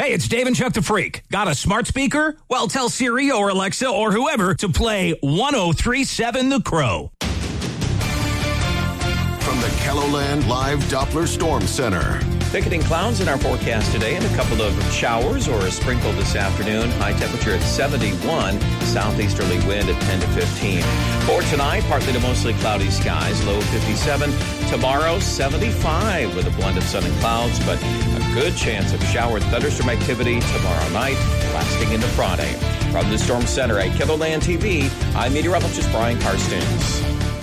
Hey, it's Dave and Chuck the Freak. Got a smart speaker? Well, tell Siri or Alexa or whoever to play 103.7 The Crow. From the KELOLAND Live Doppler Storm Center. Thickening clouds in our forecast today and a couple of showers or a sprinkle this afternoon. High temperature at 71. Southeasterly wind at 10 to 15. For tonight, partly to mostly cloudy skies. Low 57. Tomorrow, 75 with a blend of sun and clouds, but a good chance of shower and thunderstorm activity tomorrow night, lasting into Friday. From the Storm Center at KELOLAND TV, I'm meteorologist Brian Karstens.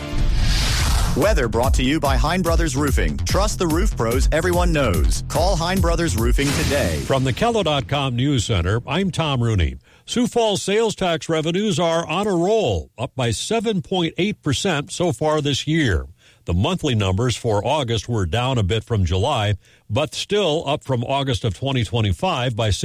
Weather brought to you by Hein Brothers Roofing. Trust the roof pros everyone knows. Call Hein Brothers Roofing today. From the KELO.com News Center, I'm Tom Rooney. Sioux Falls sales tax revenues are on a roll, up by 7.8% so far this year. The monthly numbers for August were down a bit from July, but still up from August of 2025 by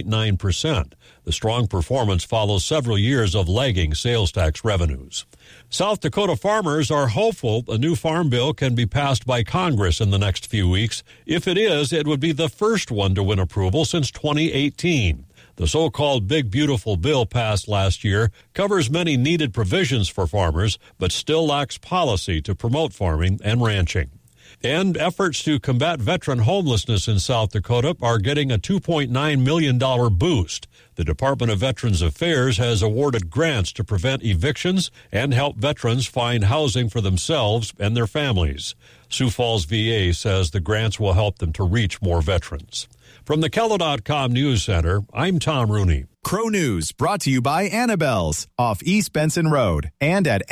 6.9%. The strong performance follows several years of lagging sales tax revenues. South Dakota farmers are hopeful a new farm bill can be passed by Congress in the next few weeks. If it is, it would be the first one to win approval since 2018. The so-called Big Beautiful Bill passed last year covers many needed provisions for farmers, but still lacks policy to promote farming and ranching. And efforts to combat veteran homelessness in South Dakota are getting a $2.9 million boost. The Department of Veterans Affairs has awarded grants to prevent evictions and help veterans find housing for themselves and their families. Sioux Falls VA says the grants will help them to reach more veterans. From the KELO.com News Center, I'm Tom Rooney. Crow News brought to you by Annabelle's off East Benson Road and at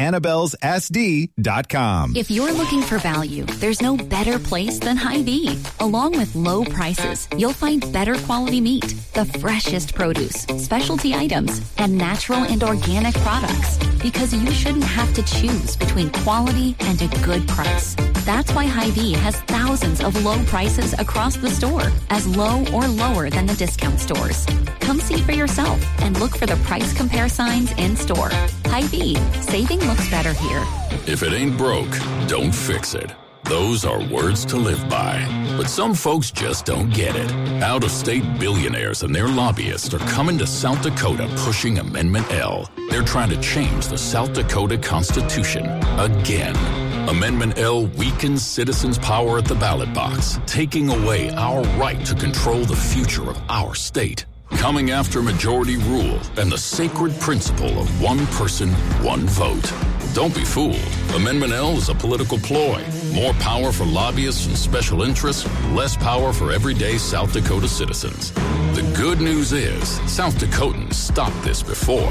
Annabelle'sSD.com. If you're looking for value, there's no better place than Hy-Vee. Along with low prices, you'll find better quality meat, the freshest produce, specialty items, and natural and organic products. Because you shouldn't have to choose between quality and a good price. That's why Hy-Vee has thousands of low prices across the store, as low or lower than the discount stores. Come see for yourself and look for the price compare signs in store. Hy-Vee, saving looks better here. If it ain't broke, don't fix it. Those are words to live by. But some folks just don't get it. Out-of-state billionaires and their lobbyists are coming to South Dakota pushing Amendment L. They're trying to change the South Dakota Constitution again. Amendment L weakens citizens' power at the ballot box, taking away our right to control the future of our state. Coming after majority rule and the sacred principle of one person, one vote. Don't be fooled. Amendment L is a political ploy. More power for lobbyists and special interests, less power for everyday South Dakota citizens. The good news is, South Dakotans stopped this before.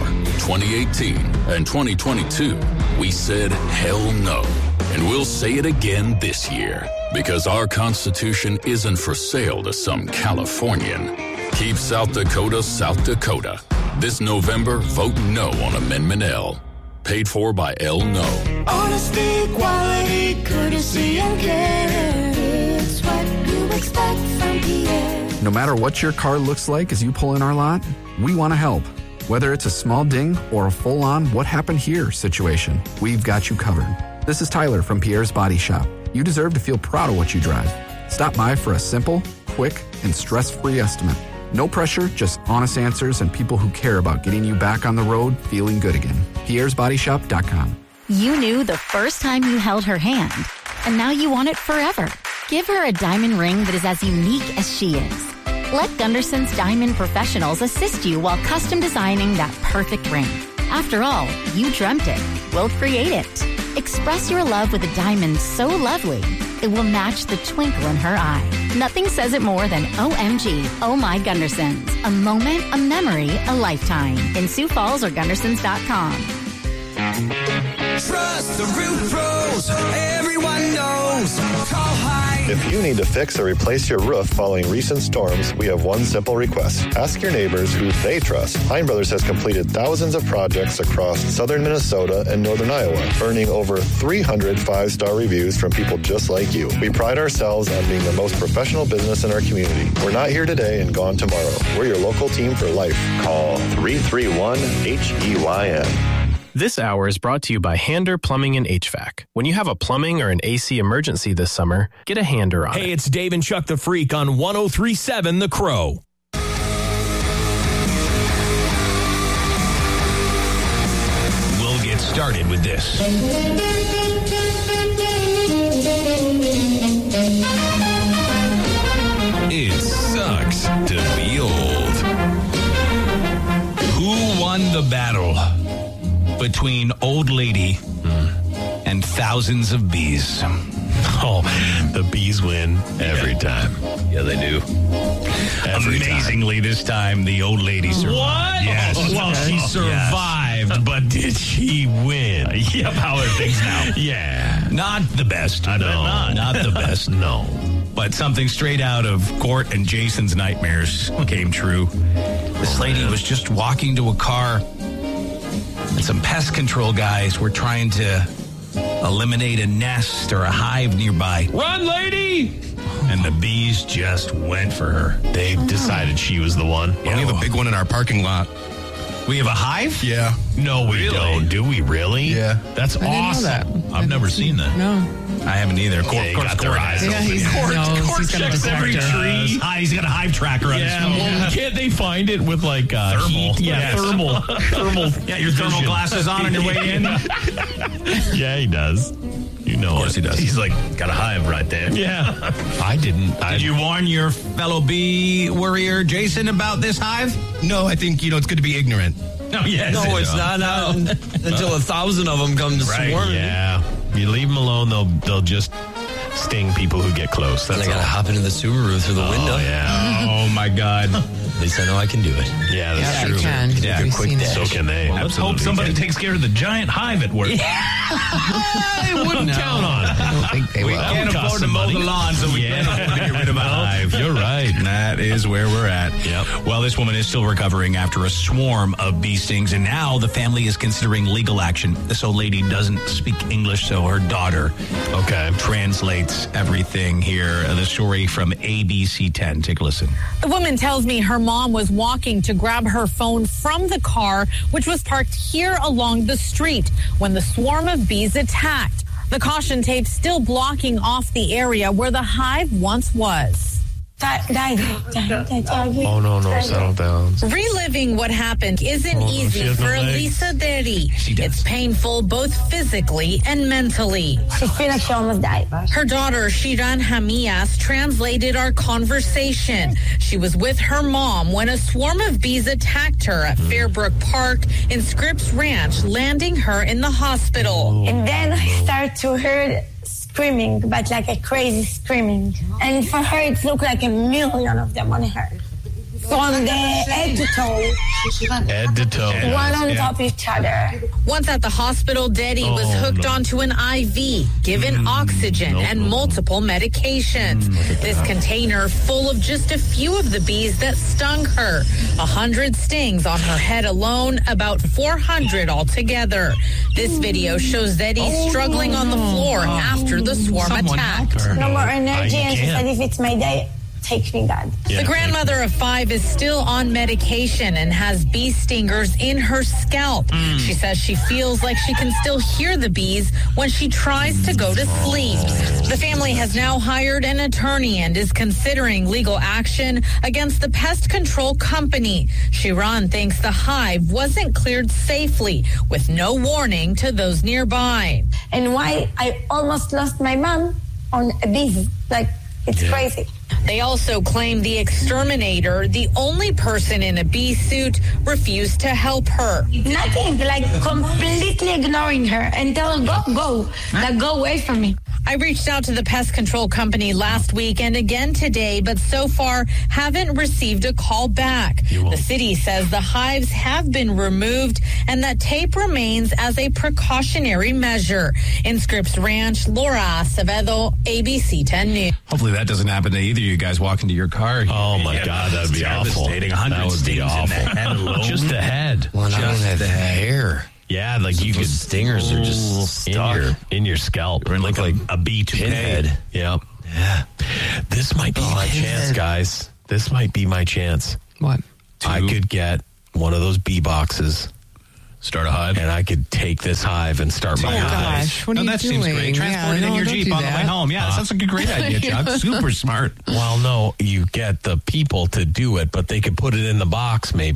2018 and 2022, we said hell no. And we'll say it again this year. Because our Constitution isn't for sale to some Californian. Keep South Dakota, South Dakota. This November, vote no on Amendment L. Paid for by L No. Honesty, quality, courtesy, and care. It's what you expect from Pierre. No matter what your car looks like as you pull in our lot, we want to help. Whether it's a small ding or a full-on what happened here situation, we've got you covered. This is Tyler from Pierre's Body Shop. You deserve to feel proud of what you drive. Stop by for a simple, quick, and stress-free estimate. No pressure, just honest answers and people who care about getting you back on the road feeling good again. Pierre'sBodyShop.com. You knew the first time you held her hand, and now you want it forever. Give her a diamond ring that is as unique as she is. Let Gunderson's Diamond Professionals assist you while custom designing that perfect ring. After all, you dreamt it. We'll create it. Express your love with a diamond so lovely, it will match the twinkle in her eye. Nothing says it more than OMG, Oh My Gundersons. A moment, a memory, a lifetime. In Sioux Falls or Gundersons.com. Trust the roof pros. Everyone knows. Call Hyde. If you need to fix or replace your roof following recent storms, we have one simple request. Ask your neighbors who they trust. Hein Brothers has completed thousands of projects across southern Minnesota and northern Iowa, earning over 300 five-star reviews from people just like you. We pride ourselves on being the most professional business in our community. We're not here today and gone tomorrow. We're your local team for life. Call 331-HEYN. This hour is brought to you by Hander Plumbing and HVAC. When you have a plumbing or an AC emergency this summer, get a Hander on it. Hey, it's Dave and Chuck the Freak on 103.7 The Crow. started with this. It sucks to be old. Who won the battle between Old Lady and thousands of bees? Oh, the bees win every time. Yeah, they do. Amazingly, this time the Old Lady survived. What? Yes. Well, she survived, but did she win? Yep, how are things now? Yeah. Not the best. No. Not the best. No. But something straight out of Court and Jason's nightmares came true. This lady was just walking to a car, and some pest control guys were trying to eliminate a nest or a hive nearby. Run, lady! And the bees just went for her. They decided she was the one. We have a big one in our parking lot. We have a hive? Yeah. No, we don't. Do we really? Yeah. That's awesome. I've never seen that. No. I haven't either. They got their eyes open. He's got a checks every tree. He's got a hive tracker on his phone. Well, can't they find it with like thermal? Heat? Yeah, thermal. Yeah, your thermal glasses on your way in. Yeah, he does. You know, of course he does. He's like got a hive right there. Yeah, I didn't. Did you warn your fellow bee warrior Jason about this hive? No, I think, it's good to be ignorant. No, yes. No, it's not until 1,000 of them come to swarm. Yeah, you leave them alone, they'll just sting people who get close. That's and I gotta hop into the Subaru through the window. Yeah. Oh my God. At least I know I can do it. Yeah, that's true. You can. Yeah, We've quick seen dash. So can they. Let's hope somebody takes care of the giant hive at work. I wouldn't count on it. I don't think they We will. can't afford to mow the lawn, so we can't afford to get rid of a hive. You're right. That is where we're at. Yep. Well, this woman is still recovering after a swarm of bee stings, and now the family is considering legal action. This old lady doesn't speak English, so her daughter translates everything here. The story from ABC 10. Take a listen. The woman tells me her mom was walking to grab her phone from the car, which was parked here along the street, when the swarm of bees attacked. The caution tape still blocking off the area where the hive once was. Oh, no, settle down. Reliving what happened isn't easy for Elisa Deri. It's painful both physically and mentally. She feels like she almost died. Her daughter, Shiran Hamias, translated our conversation. She was with her mom when a swarm of bees attacked her at Fairbrook Park in Scripps Ranch, landing her in the hospital. And then I started to hear screaming, but like a crazy screaming. And for her, it looked like 1,000,000 of them on her. From the head to toe. Head to toe. One on top of each other. Once at the hospital, Dedi was hooked onto an IV, given oxygen and multiple medications. This container full of just a few of the bees that stung her. 100 stings on her head alone, about 400 altogether. This video shows Dedi struggling on the floor after the swarm attacked. No more energy, and she said, if it's my day, take me, God. The grandmother of 5 is still on medication and has bee stingers in her scalp. She says she feels like she can still hear the bees when she tries to go to sleep. The family has now hired an attorney and is considering legal action against the pest control company. Shiran thinks the hive wasn't cleared safely with no warning to those nearby. And why I almost lost my mom on a bee. Like, it's crazy. They also claim the exterminator, the only person in a bee suit, refused to help her. Nothing, like completely ignoring her and tell her, go, like go away from me. I reached out to the pest control company last week and again today, but so far haven't received a call back. The city says the hives have been removed and that tape remains as a precautionary measure. In Scripps Ranch, Laura Acevedo, ABC 10 News. Hopefully that doesn't happen to either of you guys walk into your car. Oh my God, that'd be awful. That would be awful. Just the head. Well, I don't have the hair. Yeah, like you could stingers are just stuck in your scalp. Or like a bee pinhead. Yep. Yeah. This might be my chance, guys. This might be my chance. What? I could get one of those bee boxes. Start a hive. And I could take this hive and start my hive. Gosh, what are you that doing? seems great. Transport it in your Jeep on the way home. Yeah, that sounds like a great idea, Chuck. Super smart. Well, no, you get the people to do it, but they could put it in the box maybe.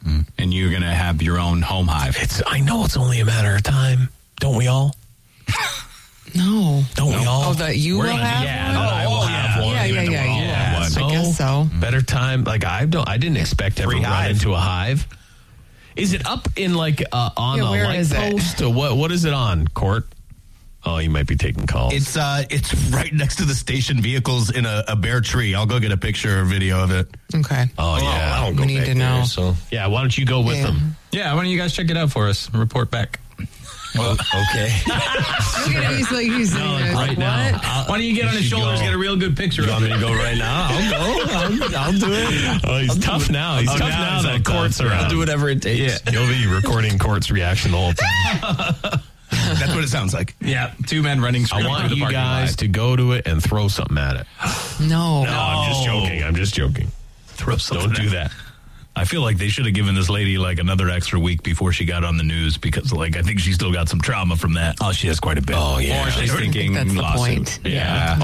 and you're going to have your own home hive. I know it's only a matter of time. Don't we all? No. Don't we all? Oh, that you will have one? That I will have one. Yeah. I guess so. Better time. Like I didn't expect to ever run into a hive. Is it up in like on a light post? Or what is it on, Court? Oh, you might be taking calls. It's right next to the station vehicles in a bare tree. I'll go get a picture or video of it. Okay. Oh, yeah. I don't go we need back to know. there, so. Yeah, why don't you go with them? Yeah, why don't you guys check it out for us and report back? Well, okay. Look at him, he's right now. Why don't you get on his shoulders, get a real good picture of You want me to go right now? I'll go. I'll do it. Oh, he's tough now. He's tough now that Court's around. I'll do whatever it takes. Yeah. You'll be recording Court's reaction the whole time. That's what it sounds like. Yeah, two men running straight I want through the you parking guys lot. to go to it and throw something at it. No. No, I'm just joking. Throw something. Don't do that. I feel like they should have given this lady like another extra week before she got on the news because like I think she still got some trauma from that. Oh, she has quite a bit. Oh, yeah. Or she's thinking that's the lawsuit. point. Yeah.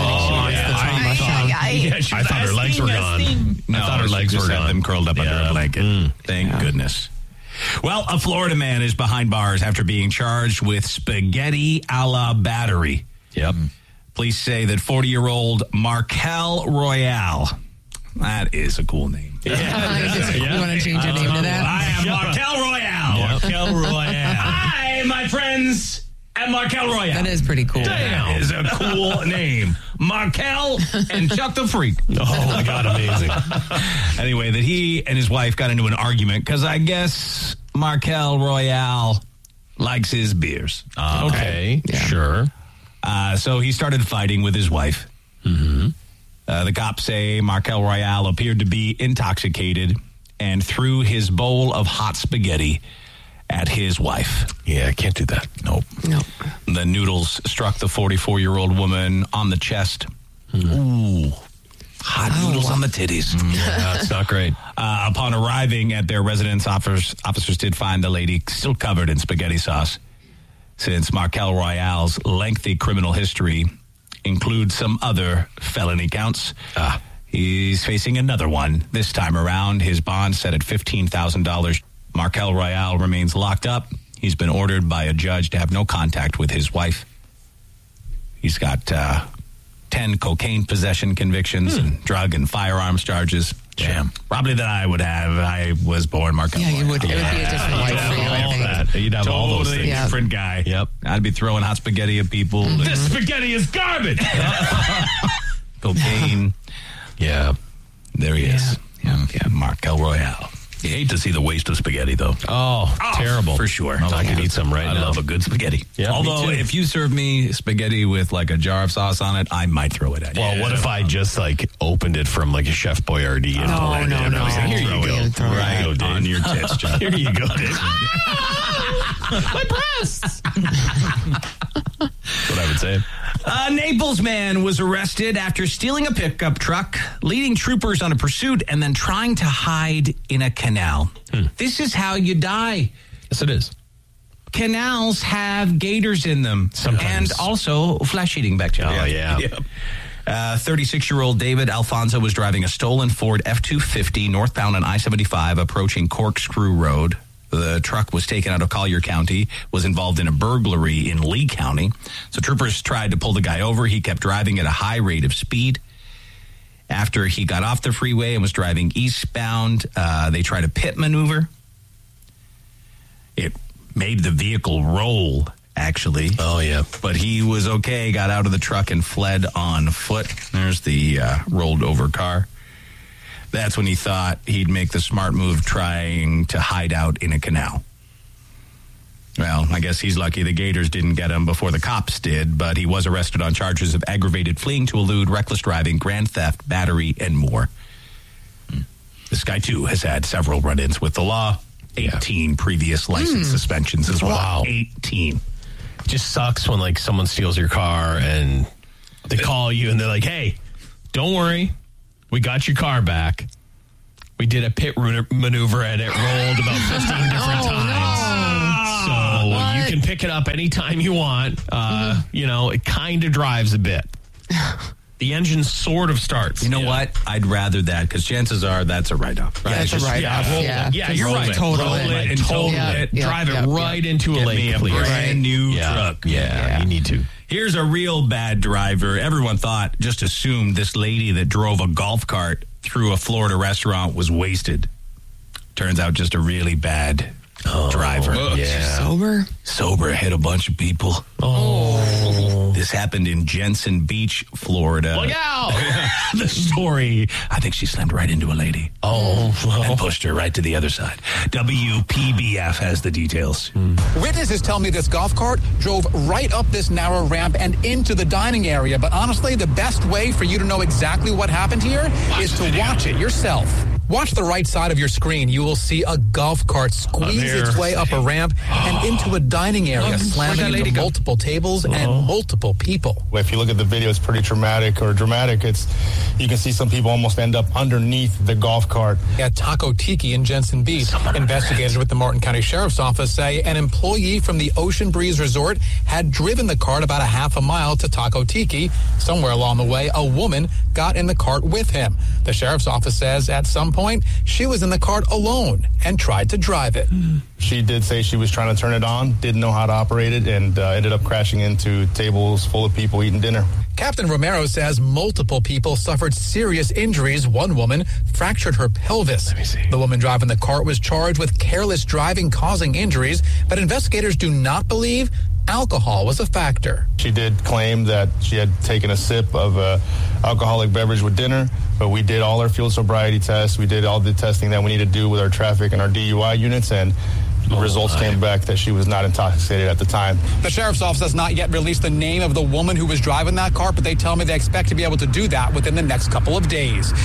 I thought her legs were gone. No, I thought her legs were had gone. them curled up under a blanket. Thank goodness. Well, a Florida man is behind bars after being charged with spaghetti a la battery. Yep. Police say that 40-year-old Markel Royale, that is a cool name. You want to change your name to that? I am Markel Royale. Markel Royale. Hi, my friends at Markel Royale. That is pretty cool. That is a cool name. Markel and Chuck the Freak. Oh, my God, amazing. Anyway, that he and his wife got into an argument because I guess Markel Royale likes his beers. Okay, sure. So he started fighting with his wife. Mm-hmm. The cops say Markel Royale appeared to be intoxicated and threw his bowl of hot spaghetti at his wife. Yeah, I can't do that. Nope. The noodles struck the 44-year-old woman on the chest. Ooh. Hot noodles on the titties. Yeah, that's not great. Upon arriving at their residence, officers did find the lady still covered in spaghetti sauce. Since Markel Royale's lengthy criminal history includes some other felony counts, he's facing another one. This time around, his bond set at $15,000. Markel Royale remains locked up. He's been ordered by a judge to have no contact with his wife. He's got 10 cocaine possession convictions and drug and firearms charges. Damn. Probably that I would have. I was born Markel Royale. You would. It would be a different life for you, I think. You'd have all those Totally things. different guy. Yep. I'd be throwing hot spaghetti at people. This spaghetti is garbage. Cocaine. Yeah. There he is. Yeah. Markel Royale. You hate to see the waste of spaghetti, though. Oh, terrible. For sure. I could eat some right I now. love a good spaghetti. Yeah, Although, me too. if you serve me spaghetti with like a jar of sauce on it, I might throw it at you. Well, what if I just like opened it from like a Chef Boyardee and No, pulled it no, in? no. I was like, here you go. Throw it. Right Right on your tits, John. Here you go, Dave. My breasts. That's what I would say. A Naples man was arrested after stealing a pickup truck, leading troopers on a pursuit, and then trying to hide in a canal. This is how you die. Yes, it is. Canals have gators in them. Sometimes. And also flesh-eating bacteria. Oh, yeah. 36-year-old David Alfonso was driving a stolen Ford F-250 northbound on I-75 approaching Corkscrew Road. The truck was taken out of Collier County, was involved in a burglary in Lee County. So troopers tried to pull the guy over. He kept driving at a high rate of speed. After he got off the freeway and was driving eastbound, they tried a pit maneuver. It made the vehicle roll, actually. Oh, yeah. But he was okay, got out of the truck and fled on foot. There's the rolled over car. That's when he thought he'd make the smart move trying to hide out in a canal. Well, I guess he's lucky the gators didn't get him before the cops did, but he was arrested on charges of aggravated fleeing to elude, reckless driving, grand theft, battery, and more. This guy, too, has had several run-ins with the law. 18 previous license suspensions as well. Wow. 18. It just sucks when like someone steals your car and they call you and they're like, hey, don't worry. We got your car back. We did a pit maneuver and it rolled about 15 different times. So you can pick it up anytime you want. You know, it kind of drives a bit. The engine sort of starts. You know what? I'd rather that because chances are that's a write-off. Right? That's a write-off. Yeah, you're right. Total it and total it. Drive it right into a Get lake, me a please. brand new truck. Yeah, you need to. Here's a real bad driver. Everyone just assumed this lady that drove a golf cart through a Florida restaurant was wasted. Turns out just a really bad driver. Sober? Sober, hit a bunch of people. This happened in Jensen Beach, Florida. Look out! The story, I think she slammed right into a lady. And pushed her right to the other side. WPBF has the details. Witnesses tell me this golf cart drove right up this narrow ramp and into the dining area. But honestly, the best way for you to know exactly what happened here is to watch it yourself. Watch the right side of your screen. You will see a golf cart squeeze its way up a ramp and into a dining area, slamming into multiple tables and multiple people. If you look at the video, it's pretty dramatic. You can see some people almost end up underneath the golf cart. At Taco Tiki in Jensen Beach, investigators with the Martin County Sheriff's Office say an employee from the Ocean Breeze Resort had driven the cart about a half a mile to Taco Tiki. Somewhere along the way, a woman got in the cart with him. The Sheriff's Office says at some point, she was in the cart alone and tried to drive it. She did say she was trying to turn it on, didn't know how to operate it, and ended up crashing into tables full of people eating dinner. Captain Romero says multiple people suffered serious injuries. One woman fractured her pelvis. The woman driving the cart was charged with careless driving causing injuries, but investigators do not believe alcohol was a factor. She did claim that she had taken a sip of an alcoholic beverage with dinner, but we did all our field sobriety tests. We did all the testing that we need to do with our traffic and our DUI units, and the results came back that she was not intoxicated at the time. The Sheriff's Office has not yet released the name of the woman who was driving that car, but they tell me they expect to be able to do that within the next couple of days.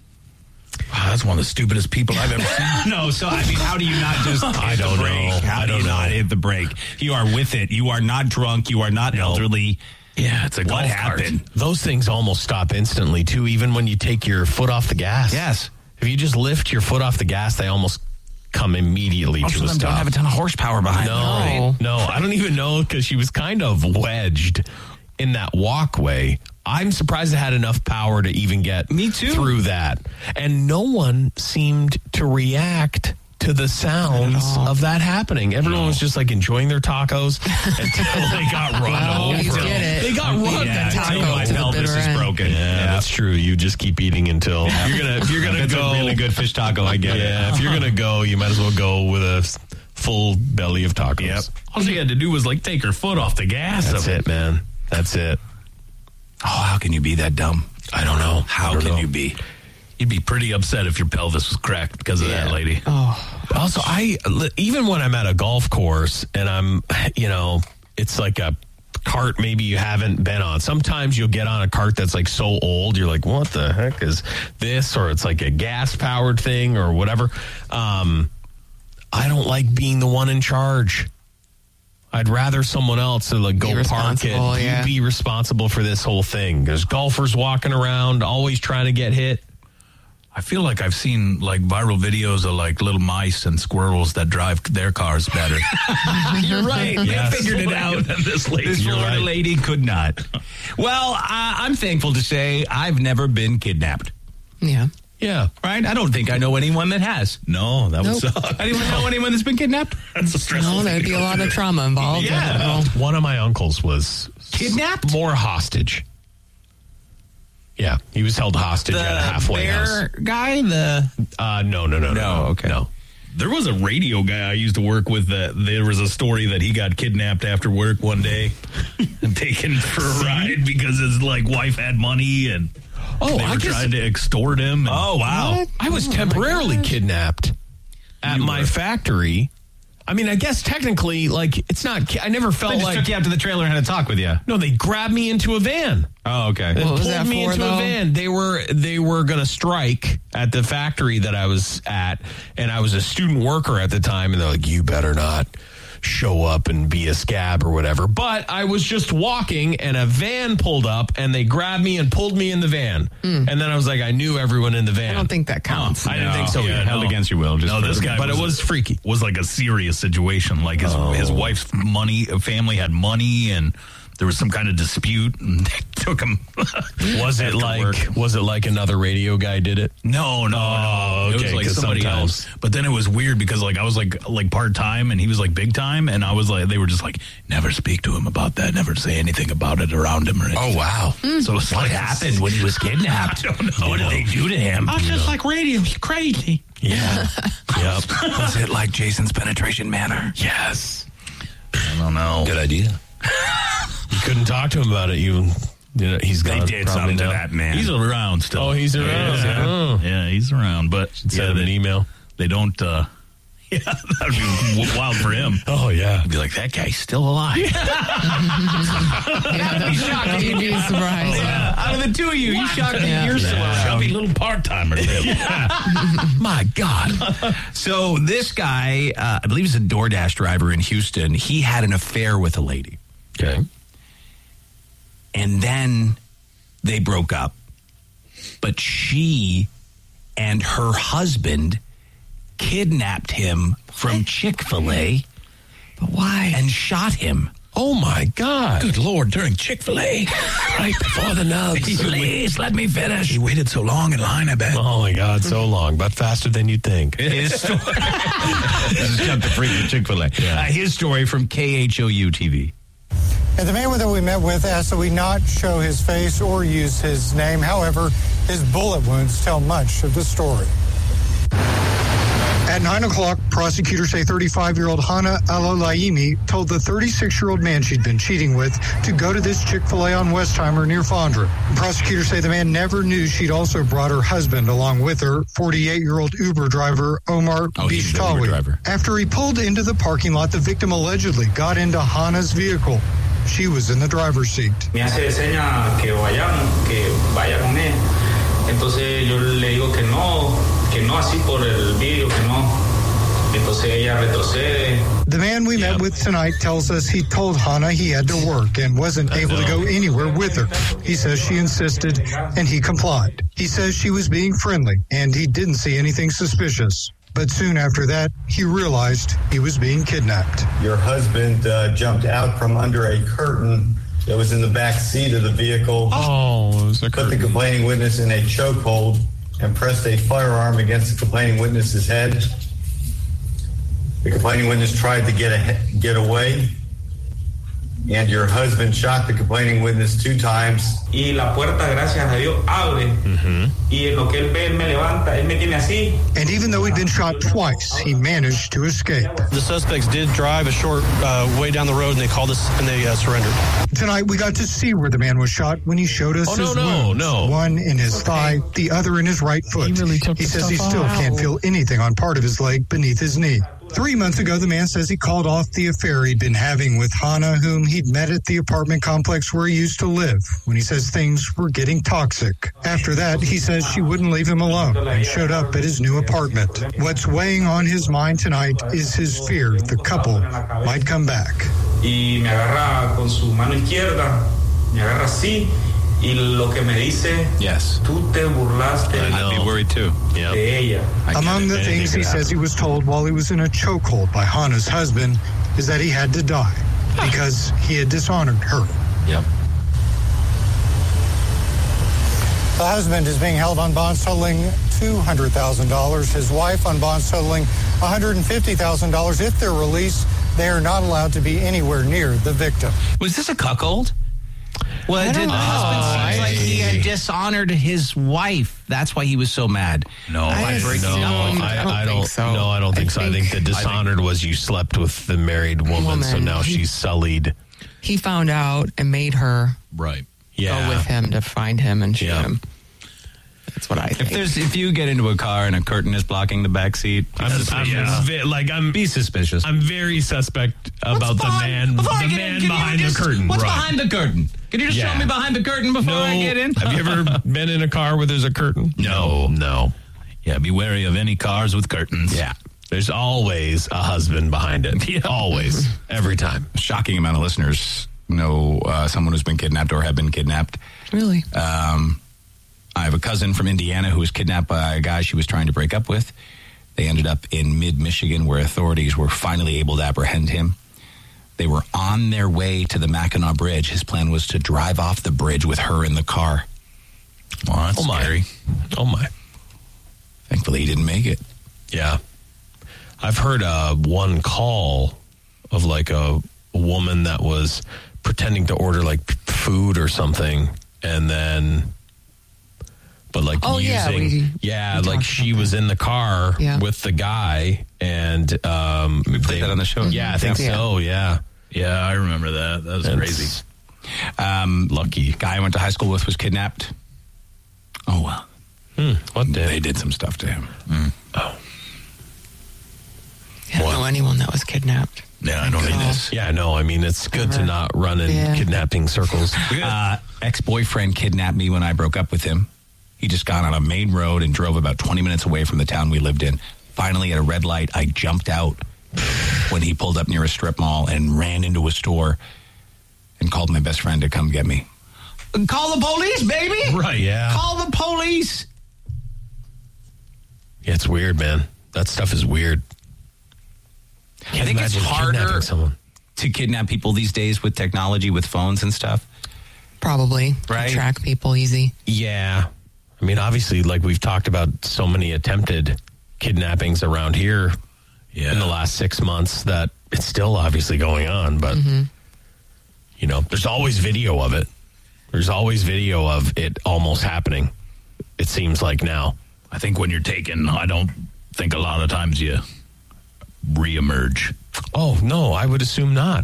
Wow, that's one of the stupidest people I've ever seen. No, so I mean, how do you not just hit the brake? How do you not hit the brake? You are with it. You are not drunk. You are not elderly. Yeah, it's a golf What cart. happened? Those things almost stop instantly, too, even when you take your foot off the gas. Yes. If you just lift your foot off the gas, they almost come immediately Most to of a them stop. don't have a ton of horsepower behind them. No, I don't even know because she was kind of wedged in that walkway. I'm surprised it had enough power to even get through that. And no one seemed to react to the sounds of that happening. Everyone was just like enjoying their tacos until they got run over. They got run. My pelvis is broken. Yeah, that's true. You just keep eating until you're gonna That's go. a really good fish taco. I get it. Yeah, if you're gonna go, you might as well go with a full belly of tacos. Yep. All she had to do was take her foot off the gas. That's it, man. That's it. Oh, how can you be that dumb? I don't know. How can you be? You'd be pretty upset if your pelvis was cracked because of that lady. Also, even when I'm at a golf course and I'm, it's like a cart maybe you haven't been on. Sometimes you'll get on a cart that's so old, you're like, what the heck is this? Or it's like a gas-powered thing or whatever. I don't like being the one in charge. I'd rather someone else to go park it. Yeah. You be responsible for this whole thing. There's golfers walking around, always trying to get hit. I feel like I've seen viral videos of little mice and squirrels that drive their cars better. You're right. Yes. They figured it out. This lady. This Florida lady could not. Well, I'm thankful to say I've never been kidnapped. Yeah. Yeah. Right? I don't think I know anyone that has. No, that would Nope. suck. Anyone know anyone that's been kidnapped? That's a stressful No, there'd thing be to a go lot of through. trauma involved. Yeah. One of my uncles was Kidnapped? more hostage. Yeah, he was held hostage at a halfway house. Guy? No. Okay. No. There was a radio guy I used to work with that there was a story that he got kidnapped after work one day and taken for a ride because his wife had money and they were trying to extort him. And, wow. I was temporarily kidnapped at my factory. I mean, I guess technically, it's not. I never felt They just took you out to the trailer and had a talk with you. No, they grabbed me into a van. Oh, okay. They What was pulled that me for, into though? a van. They were going to strike at the factory that I was at, and I was a student worker at the time, and they're like, "You better not show up and be a scab or whatever." But I was just walking, and a van pulled up, and they grabbed me and pulled me in the van. And then I was like, I knew everyone in the van. I don't think that counts. I didn't think so. Yeah, Held against your will. this guy But it was freaky. was a serious situation. His wife's family had money and there was some kind of dispute, and they took him. Was it like another radio guy did it? No. Oh, okay. It was like somebody else. But then it was weird because like I was like part time and he was like big time, and I was like, they were just like, never speak to him about that, never say anything about it around him or anything. Oh wow! So it's What like, happened when he was kidnapped? I don't know. What did they do to him? I was just like radio. He's crazy. Yeah. Yep. Was it like Jason's penetration manner? Yes. I don't know. Good idea. You couldn't talk to him about it. He's gone. They did something to that man. He's around still. Oh, he's around. Yeah, he's around. But send him an email. They don't. Yeah, that'd be wild for him. Oh yeah, be like, that guy's still alive. Yeah, that's shocking. You'd be surprised. Yeah. Out of the two of you, you shocked me. You're still alive. Chubby little part timer. My God. So this guy, I believe he's a DoorDash driver in Houston. He had an affair with a lady. Okay. And then they broke up. But she and her husband kidnapped him from Chick-fil-A. But why? And shot him. Oh, my God. Good Lord, during Chick-fil-A. Right before the nubs. Please, let me finish. He waited so long in line, I bet. Oh, my God, so long. But faster than you'd think. His story. This is Chuck the Freak of Chick-fil-A. Yeah. His story from KHOU TV. And the man that we met with asked that we not show his face or use his name. However, his bullet wounds tell much of the story. At 9 o'clock, prosecutors say 35-year-old Hana Alolaimi told the 36-year-old man she'd been cheating with to go to this Chick-fil-A on Westheimer near Fondren. Prosecutors say the man never knew she'd also brought her husband along with her, 48-year-old Uber driver Omar Bishtawi. After he pulled into the parking lot, the victim allegedly got into Hana's vehicle. She was in the driver's seat. Me hace seña que vaya con él. Entonces yo le digo que no así por el vídeo, que no. Entonces ella retrocede. The man we met with tonight tells us he told Hana he had to work and wasn't able to go anywhere with her. He says she insisted and he complied. He says she was being friendly and he didn't see anything suspicious. But soon after that, he realized he was being kidnapped. Your husband jumped out from under a curtain that was in the back seat of the vehicle. Oh, it was a curtain. Put the complaining witness in a chokehold and pressed a firearm against the complaining witness's head. The complaining witness tried to get away, and your husband shot the complaining witness 2 times. Y la puerta, gracias a Dios, abre. Y en lo que él ve, él me levanta, él me tiene así. And even though he'd been shot twice, he managed to escape. The suspects did drive a short way down the road, and they called us, and they surrendered. Tonight, we got to see where the man was shot when he showed us his wounds. One in his thigh, the other in his right foot. He says he still can't feel anything on part of his leg beneath his knee. 3 months ago, the man says he called off the affair he'd been having with Hana, whom he'd met at the apartment complex where he used to live, when he says things were getting toxic. After that, he says she wouldn't leave him alone and showed up at his new apartment. What's weighing on his mind tonight is his fear the couple might come back. Y me agarra con su mano izquierda, me agarra así. Y lo que me dice, tú te burlaste. I'd be worried too. De ella. Among the things he says he was told while he was in a chokehold by Hana's husband is that he had to die because he had dishonored her. Yep. The husband is being held on bonds totaling $200,000. His wife on bonds totaling $150,000. If they're released, they are not allowed to be anywhere near the victim. Was this a cuckold? Well, the husband seems like he had dishonored his wife. That's why he was so mad. I don't think so. I think the dishonored was you slept with the married woman, so now she's sullied. He found out and made her go with him to find him and shoot him. That's what I think. If you get into a car and a curtain is blocking the back seat, be suspicious. I'm very suspect about the man behind the curtain. What's behind the curtain? Can you just show me behind the curtain before I get in? Have you ever been in a car where there's a curtain? No. Yeah, be wary of any cars with curtains. Yeah. There's always a husband behind it. Yeah. Always. Every time. A shocking amount of listeners know someone who's been kidnapped or have been kidnapped. Really? I have a cousin from Indiana who was kidnapped by a guy she was trying to break up with. They ended up in mid-Michigan where authorities were finally able to apprehend him. They were on their way to the Mackinac Bridge. His plan was to drive off the bridge with her in the car. Well, that's scary. Oh, my. Thankfully, he didn't make it. Yeah. I've heard one call of like a woman that was pretending to order like food or something, and then... But like like she was in the car with the guy, and we played that on the show. Yeah, I think so. Yeah, I remember that. That was crazy. Lucky guy I went to high school with was kidnapped. Oh well. What did they did some stuff to him? I don't know anyone that was kidnapped. Yeah, I don't need this. Yeah, no, I mean, it's good to not run in kidnapping circles. Ex-boyfriend kidnapped me when I broke up with him. He just got on a main road and drove about 20 minutes away from the town we lived in. Finally, at a red light, I jumped out when he pulled up near a strip mall and ran into a store and called my best friend to come get me. Call the police, baby! Right, yeah. Call the police! Yeah, it's weird, man. That stuff is weird. I think it's harder to kidnap people these days with technology, with phones and stuff. Probably. Right? Track people easy. Yeah. I mean, obviously, like we've talked about so many attempted kidnappings around here in the last 6 months that it's still obviously going on. But, you know, there's always video of it. There's always video of it almost happening, it seems like now. I think when you're taken, I don't think a lot of times you reemerge. Oh, no, I would assume not.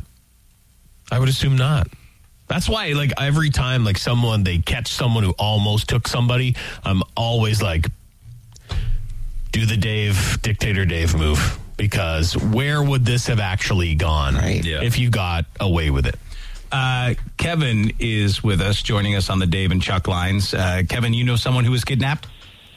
That's why, like, every time, like, they catch someone who almost took somebody, I'm always like, do the Dictator Dave move. Because where would this have actually gone if you got away with it? Kevin is with us, joining us on the Dave and Chuck lines. Kevin, you know someone who was kidnapped?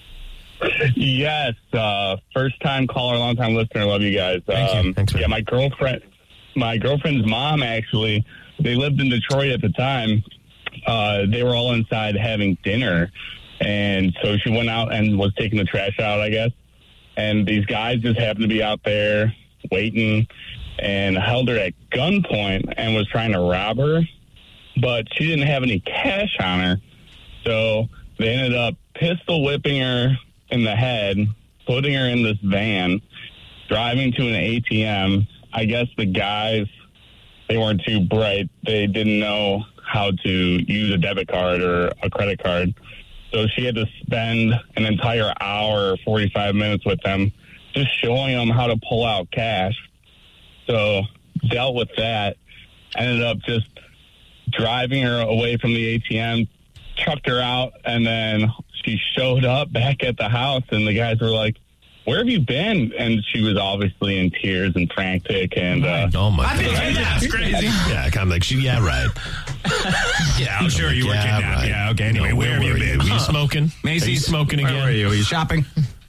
Yes. First-time caller, long-time listener. Love you guys. Thank you. Thanks, man. My girlfriend's mom, actually, they lived in Detroit at the time. They were all inside having dinner. And so she went out and was taking the trash out, I guess. And these guys just happened to be out there waiting and held her at gunpoint and was trying to rob her. But she didn't have any cash on her. So they ended up pistol whipping her in the head, putting her in this van, driving to an ATM. I guess the guys, they weren't too bright. They didn't know how to use a debit card or a credit card. So she had to spend an entire hour or 45 minutes with them, just showing them how to pull out cash. So dealt with that, ended up just driving her away from the ATM, chucked her out, and then she showed up back at the house, and the guys were like, "Where have you been?" And she was obviously in tears and frantic. And oh my God, that's crazy. Yeah, kind of like yeah, right. Yeah, I'm sure you were kidnapped. Right. Yeah, okay. Anyway, where have you been? Were you smoking? Macy's? Are you smoking again? Where were you? Were you shopping?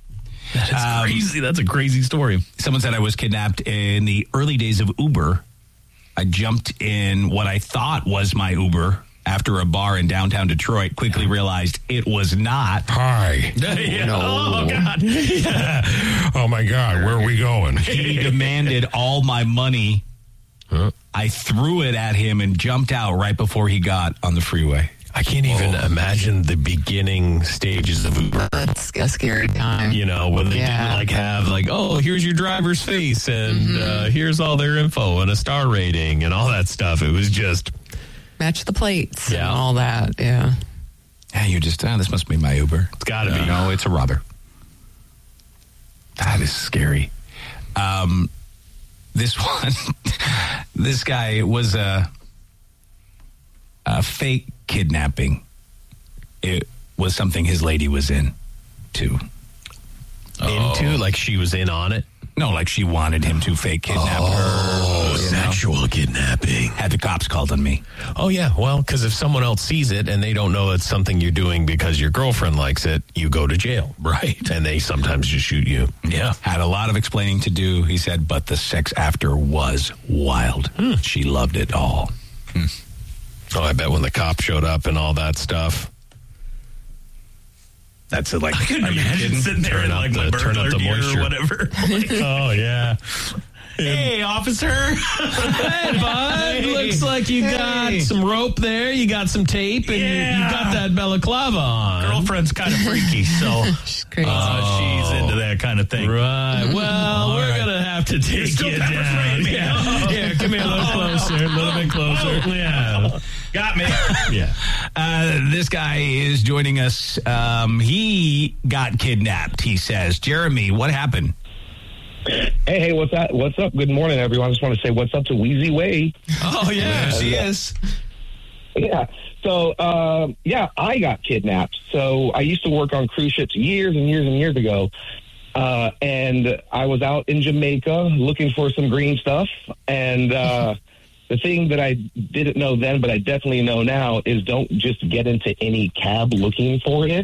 That's crazy. That's a crazy story. Someone said I was kidnapped in the early days of Uber. I jumped in what I thought was my Uber after a bar in downtown Detroit, quickly realized it was not. Hi. No. Oh, God. Yeah. Oh, my God. Where are we going? He demanded all my money. Huh? I threw it at him and jumped out right before he got on the freeway. I can't even imagine the beginning stages of Uber. That's a scary time. You know, when they didn't like have like, oh, here's your driver's face and here's all their info and a star rating and all that stuff. It was just match the plates and all that. Yeah. Yeah, you just, this must be my Uber. It's got to be. No, it's a robber. That is scary. This one, this guy was a fake kidnapping. It was something his lady was in, too. Into? Like she was in on it? No, like she wanted him to fake kidnap her. Oh, sexual kidnapping. Had the cops called on me. Oh, yeah. Well, because if someone else sees it and they don't know it's something you're doing because your girlfriend likes it, you go to jail. Right. And they sometimes just shoot you. Yeah. Had a lot of explaining to do, he said, but the sex after was wild. She loved it all. Oh, I bet when the cop showed up and all that stuff. That's it. Like, I couldn't imagine sitting there in like my burglar gear or whatever. Oh, yeah. Hey, officer. Hey, bud. Looks like you got some rope there. You got some tape, and you got that balaclava on. Girlfriend's kind of freaky, so She's crazy. she's into that kind of thing. Right. Well, we're going to have to take you down. Yeah, come here a little closer. A little bit closer. Yeah. Got me. Yeah. This guy is joining us. He got kidnapped, he says. Jeremy, what happened? Hey, what's up? What's up? Good morning, everyone. I just want to say what's up to Wheezy Way. Oh, yeah, she is. Yeah. So, I got kidnapped. So I used to work on cruise ships years and years and years ago. And I was out in Jamaica looking for some green stuff. And the thing that I didn't know then, but I definitely know now, is don't just get into any cab looking for it.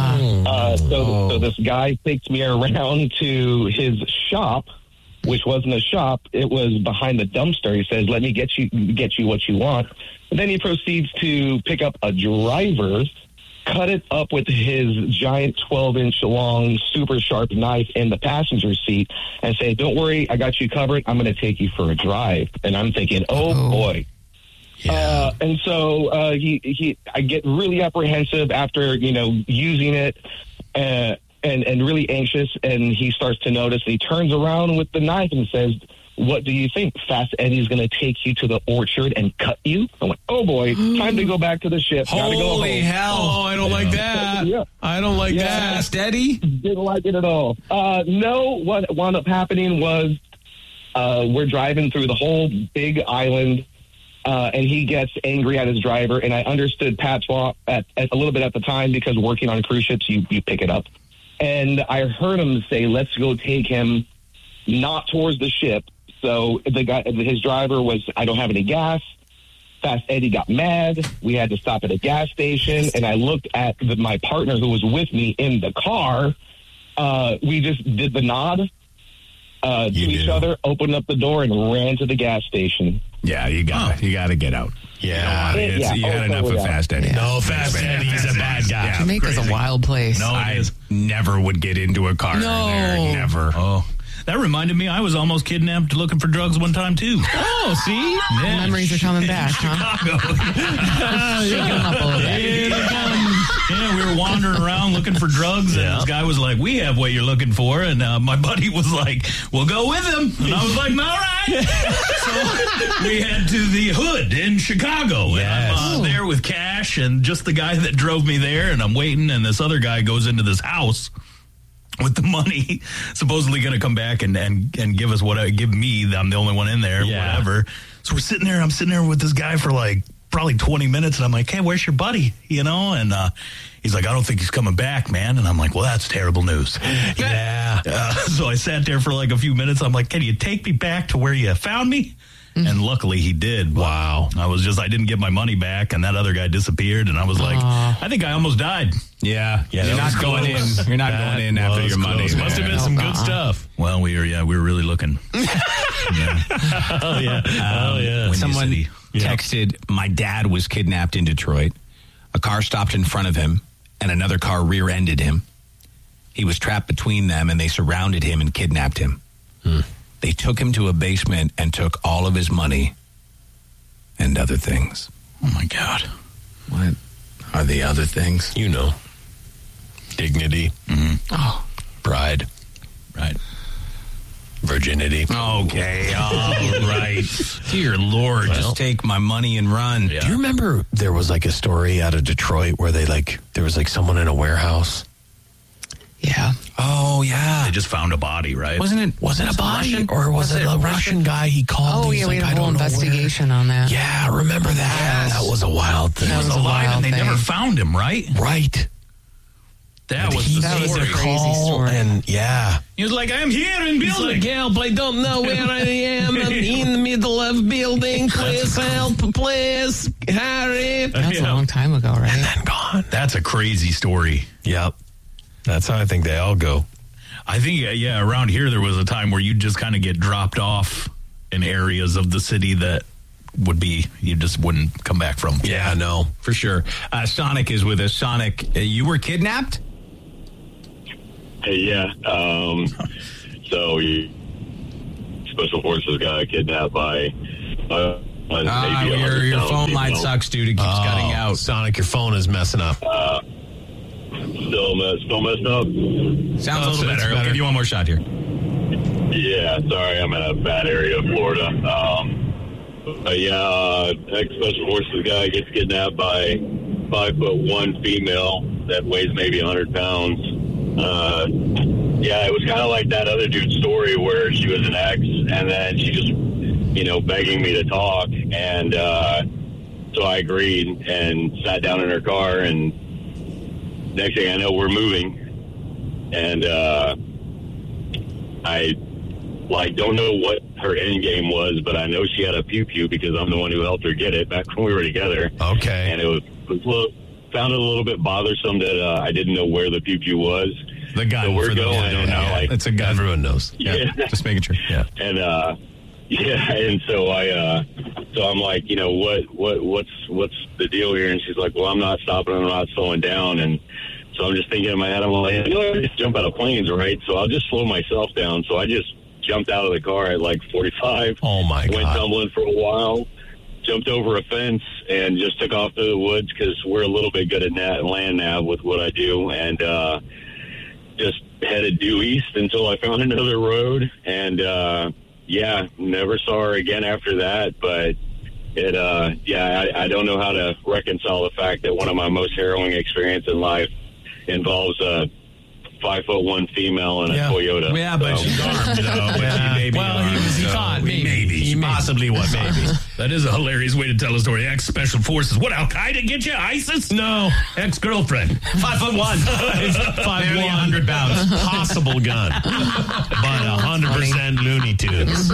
So this guy takes me around to his shop, which wasn't a shop. It was behind the dumpster. He says, let me get you what you want. And then he proceeds to pick up a driver, cut it up with his giant 12-inch long, super sharp knife in the passenger seat, and say, don't worry, I got you covered. I'm going to take you for a drive. And I'm thinking, oh boy. Yeah. And so I get really apprehensive after, using it and really anxious. And he starts to notice, and he turns around with the knife and says, what do you think? Fast Eddie's going to take you to the orchard and cut you? I went, oh boy, time to go back to the ship. Gotta go home. Holy hell. Oh, I don't like that. Yeah. I don't like that. Fast Eddie? Didn't like it at all. No, what wound up happening was we're driving through the whole big island, and he gets angry at his driver, and I understood patois at a little bit at the time, because working on cruise ships, you pick it up. And I heard him say, let's go take him not towards the ship. So his driver was, I don't have any gas. Fast Eddie got mad. We had to stop at a gas station, and I looked at my partner who was with me in the car. We just did the nod to each other, opened up the door, and ran to the gas station. Yeah, you got to get out. Yeah, you had enough of Fast Eddie. Yeah. No, Fast Eddie's a bad guy. Yeah, Jamaica's a wild place. No, I never would get into a car there. Never. Oh. That reminded me, I was almost kidnapped looking for drugs one time, too. Oh, see? Yeah. Memories are coming back, huh? Chicago. Shaking them up a little bit. Yeah, we were wandering around looking for drugs, and this guy was like, we have what you're looking for. And my buddy was like, we'll go with him. And I was like, all right. So we head to the Hood in Chicago. Yes. And I'm there with cash and just the guy that drove me there, and I'm waiting, and this other guy goes into this house with the money, supposedly going to come back and give us give me. I'm the only one in there, whatever. So we're sitting there. I'm sitting there with this guy for like probably 20 minutes, and I'm like, "Hey, where's your buddy?" And he's like, "I don't think he's coming back, man." And I'm like, "Well, that's terrible news." Yeah. So I sat there for like a few minutes. I'm like, "Can you take me back to where you found me?" And luckily he did. Wow. I didn't get my money back, and that other guy disappeared, and I was like, I think I almost died. Yeah. You're not going in. You're not going in after your money. Must have been some good stuff. Well, we were really looking. Oh yeah. Someone texted, my dad was kidnapped in Detroit. A car stopped in front of him, and another car rear-ended him. He was trapped between them, and they surrounded him and kidnapped him. They took him to a basement and took all of his money and other things. Oh, my God. What are the other things? You know. Dignity. Mm-hmm. Oh. Pride. Right. Virginity. Okay, all right. Dear Lord, just take my money and run. Yeah. Do you remember there was like a story out of Detroit where there was like someone in a warehouse? Yeah. Oh, yeah. They just found a body, right? Was it a body? Russian? Or was it a Russian guy he called? Oh, yeah, we had a whole investigation on that. Yeah, remember that? That was a wild thing. That was a wild and they thing. never found him, right? Right. That was a crazy story. And he was like, I'm here in building. Like, help, I don't know where I am. I'm in the middle of building. Please help, please. Hurry. That's a long time ago, right? And then gone. That's a crazy story. Yep. That's how I think they all go. I think, around here there was a time where you'd just kind of get dropped off in areas of the city that you just wouldn't come back from. Yeah, no, for sure. Sonic is with us. Sonic, you were kidnapped? Hey, yeah. So Special Forces guy kidnapped by your phone line sucks, dude. It keeps cutting out. Sonic, your phone is messing up. Still messed up. Sounds a little better. I'll give you one more shot here. Yeah, sorry, I'm in a bad area of Florida. Ex-Special Forces guy gets kidnapped by 5'1" female that weighs maybe 100 pounds. It was kind of like that other dude's story where she was an ex, and then she just, begging me to talk, and so I agreed and sat down in her car, and next thing I know, we're moving, and I don't know what her end game was, but I know she had a pew-pew because I'm the one who helped her get it back when we were together. Okay. And it found it a little bit bothersome that I didn't know where the pew-pew was. The gun. So we're going. I don't know. It's a gun. Everyone knows. Yeah. Just making sure. Yeah. And and so I'm like, what's the deal here? And she's like, well, I'm not stopping. I'm not slowing down. And so I'm just thinking in my head, I'm like, I just jump out of planes, right? So I'll just slow myself down. So I just jumped out of the car at like 45. Oh my God. Went tumbling for a while, jumped over a fence, and just took off to the woods because we're a little bit good at land nav with what I do, and just headed due east until I found another road, and never saw her again after that. But I don't know how to reconcile the fact that one of my most harrowing experiences in life involves a 5'1" female in a Toyota. Yeah, but she's armed, though. He thought maybe. Possibly was maybe. That is a hilarious way to tell a story. Ex-Special Forces. What, Al-Qaeda get you? ISIS? No. Ex-girlfriend. 5'1". 5'1", 100 pounds. Possible gun. But 100% Looney Tunes.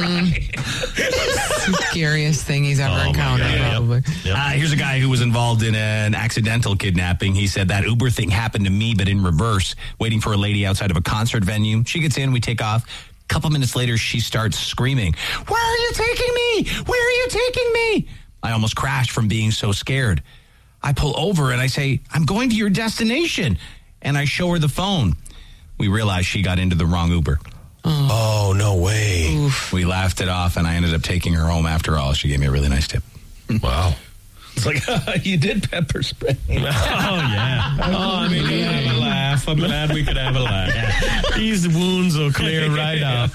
Scariest thing he's ever encountered, probably. Here's a guy who was involved in an accidental kidnapping. He said that Uber thing happened to me, but in reverse, waiting for a lady outside of a concert venue. She gets in, we take off. A couple minutes later, she starts screaming, "Where are you taking me? Where are you taking me?" I almost crashed from being so scared. I pull over and I say, "I'm going to your destination." And I show her the phone. We realized she got into the wrong Uber. Oh, no way. Oof. We laughed it off, and I ended up taking her home after all. She gave me a really nice tip. Wow. It's like, you did pepper spray. Oh, yeah. We could have a laugh. I'm glad we could have a laugh. These wounds will clear right up.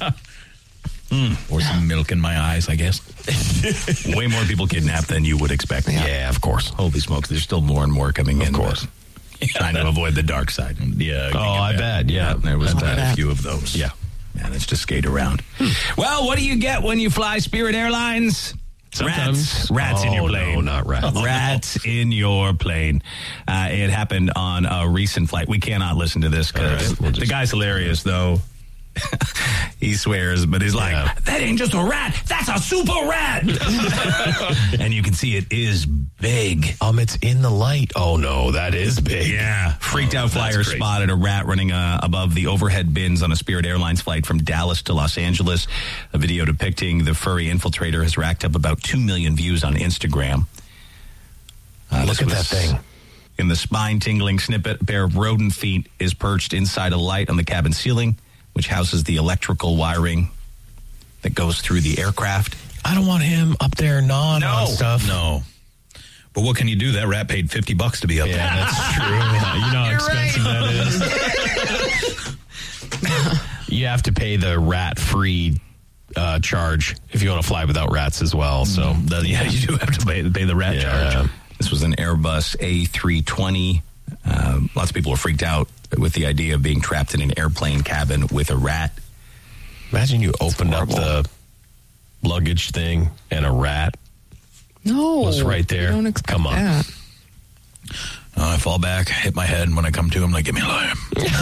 Or some milk in my eyes, I guess. Way more people kidnapped than you would expect. Yeah, of course. Holy smokes, there's still more and more coming in. Of course. Trying to avoid the dark side. Yeah. I bet. Yeah. There was a few of those. Yeah. Managed to skate around. Well, what do you get when you fly Spirit Airlines? Sometimes. Rats in your plane. No, not rats. Rats in your plane. It happened on a recent flight. We cannot listen to this because the guy's hilarious, though. He swears, but he's like, that ain't just a rat. That's a super rat. And you can see it is big. It's in the light. Oh, no, that is big. Yeah. Freaked out flyer spotted a rat running above the overhead bins on a Spirit Airlines flight from Dallas to Los Angeles. A video depicting the furry infiltrator has racked up about 2 million views on Instagram. Look at that thing. In the spine-tingling snippet, a pair of rodent feet is perched inside a light on the cabin ceiling, which houses the electrical wiring that goes through the aircraft. I don't want him up there gnawing on stuff. No. But what can you do? That rat paid $50 to be up there. Yeah, that's true. You know how expensive that is. You have to pay the rat-free charge if you want to fly without rats as well. So, you do have to pay the rat charge. This was an Airbus A320. Lots of people are freaked out with the idea of being trapped in an airplane cabin with a rat. Imagine you opened up the luggage thing and a rat was right there. Don't expect Come on. that. I fall back, hit my head, and when I come to, I'm like, give me a lawyer.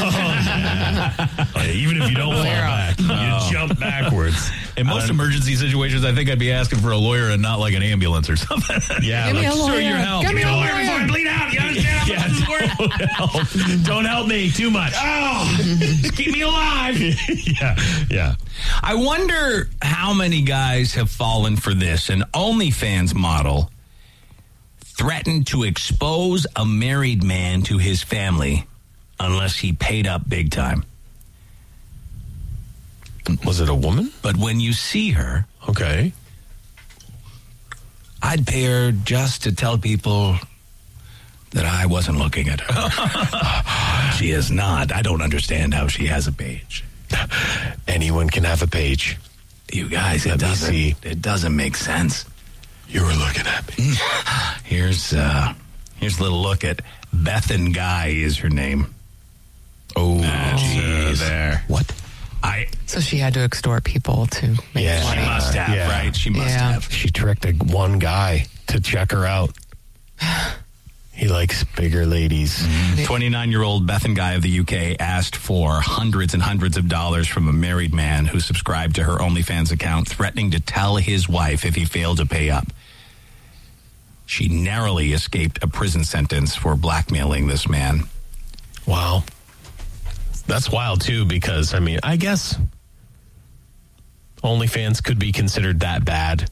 Even if you don't fall back, you jump backwards. In most emergency situations, I think I'd be asking for a lawyer and not like an ambulance or something. Yeah, Give me a lawyer. Sure, your help. Give me a lawyer before I bleed out. You understand how this works? Don't help me too much. Just keep me alive. Yeah. I wonder how many guys have fallen for this. An OnlyFans model threatened to expose a married man to his family unless he paid up big time. Was it a woman? But when you see her, okay, I'd pay her just to tell people that I wasn't looking at her. She is not. I don't understand how she has a page. Anyone can have a page. You guys, it doesn't make sense. You were looking at me. Here's a little look at Bethan Guy is her name. Oh, geez. There. What? So she had to extort people to make money. She must have, right? She must have. She tricked one guy to check her out. He likes bigger ladies. 29-year-old Bethan Guy of the UK asked for hundreds and hundreds of dollars from a married man who subscribed to her OnlyFans account, threatening to tell his wife if he failed to pay up. She narrowly escaped a prison sentence for blackmailing this man. Wow. That's wild, too, because, I mean, I guess OnlyFans could be considered that bad.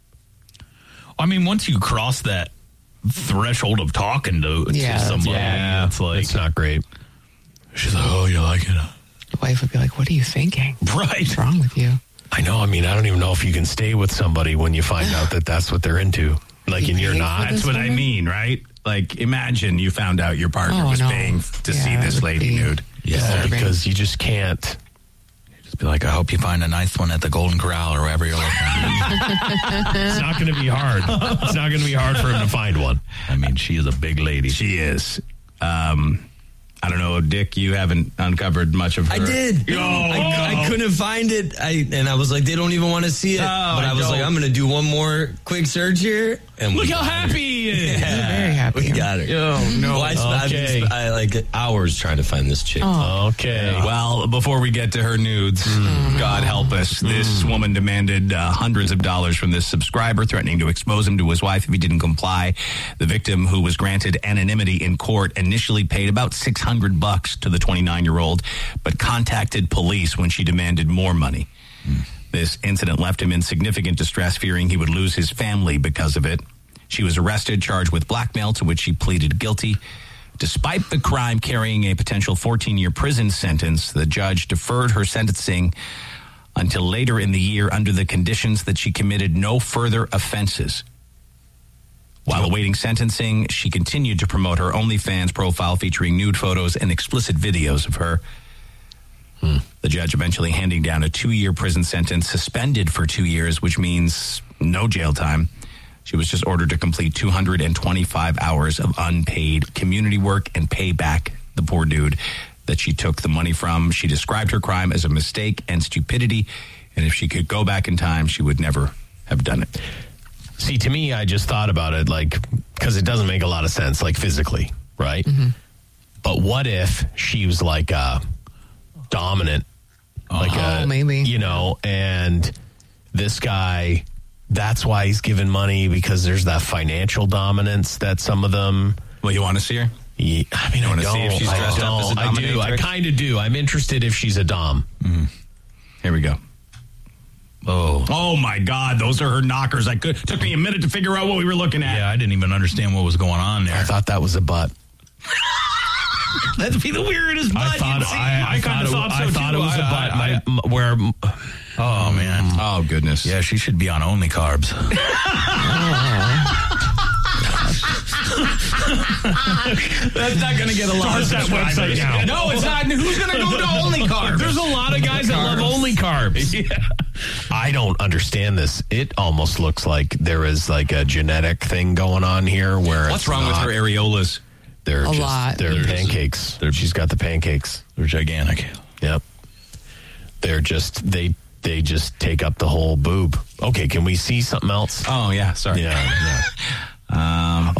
I mean, once you cross that threshold of talking to somebody, it's like, it's not great. She's like, oh, you like it? The wife would be like, what are you thinking? Right. What's wrong with you? I know. I mean, I don't even know if you can stay with somebody when you find out that that's what they're into. Like, and you're not. That's what I mean, right? Like, imagine you found out your partner was paying to see this lady nude. Yeah, because you just can't. Just be like, I hope you find a nice one at the Golden Corral or wherever you're looking. It's not going to be hard. It's not going to be hard for him to find one. I mean, she is a big lady. She is. I don't know, Dick, you haven't uncovered much of her. I did. I couldn't find it. And I was like, they don't even want to see it. But I was like, I'm going to do one more quick search here. And look how happy he is. Yeah. Very happy. We got her. Oh, no. Well, I like hours trying to find this chick. Okay. Well, before we get to her nudes, God help us, this woman demanded hundreds of dollars from this subscriber, threatening to expose him to his wife if he didn't comply. The victim, who was granted anonymity in court, initially paid about $600 to the 29-year-old, but contacted police when she demanded more money. This incident left him in significant distress, fearing he would lose his family because of it. She was arrested, charged with blackmail, to which she pleaded guilty. Despite the crime carrying a potential 14-year prison sentence, the judge deferred her sentencing until later in the year under the conditions that she committed no further offenses. While awaiting sentencing, she continued to promote her OnlyFans profile featuring nude photos and explicit videos of her. The judge eventually handing down a 2-year prison sentence, suspended for 2 years, which means no jail time. She was just ordered to complete 225 hours of unpaid community work and pay back the poor dude that she took the money from. She described her crime as a mistake and stupidity, and if she could go back in time, she would never have done it. See, to me, I just thought about it, like, because it doesn't make a lot of sense, like, physically, right? But what if she was, like, dominant? Like, maybe. You know, and this guy, that's why he's giving money, because there's that financial dominance that some of them... Well, you want to see her? Yeah, I mean, I want to don't. see if she's dressed up as a dominatrix? I do. I kind of do. I'm interested if she's a dom. Here we go. Oh my God, those are her knockers. Took me a minute to figure out what we were looking at. Yeah, I didn't even understand what was going on there. I thought that was a butt. That'd be the weirdest butt. I thought it was a butt. Oh man. Oh goodness. Yeah, she should be on only carbs. That's not going to get a lot of subscribers. That website now. No, it's not. Who's going to go to only carbs? There's a lot of guys that love only carbs. Yeah. I don't understand this. It almost looks like there is like a genetic thing going on here. Where what's wrong with her areolas? They're a lot. They're pancakes. She's got the pancakes. They're gigantic. Yep. They're just they just take up the whole boob. Okay, can we see something else? Oh yeah, sorry. Yeah. No.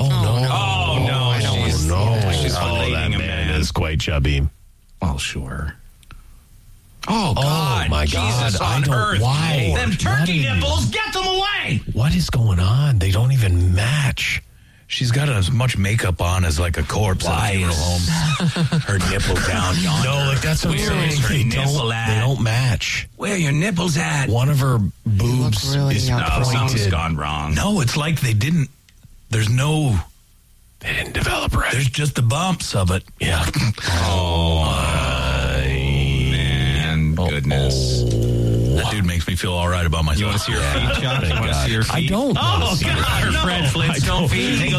She's that man is quite chubby. Well, sure. Oh God! My Jesus God! I don't. Earth. Why? Them turkey nipples, get them away! What is going on? They don't even match. She's got as much makeup on as like a corpse at a funeral home. Her nipple down yonder. No, like that's what I'm saying. They don't match. Where are your nipples at? One of her boobs is something's gone wrong. No, it's like they didn't. They didn't develop right. There's just the bumps of it. Yeah. Man, goodness. That dude makes me feel all right about myself. You want to see her feet, Chuck? You want to see her feet? I don't. Oh, God, Fred Flintstone feet.